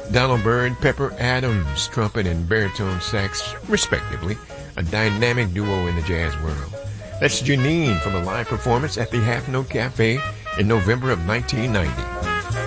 Donald Byrd, Pepper Adams, trumpet and baritone sax, respectively, a dynamic duo in the jazz world. That's Janine from a live performance at the Half Note Cafe in November of 1990.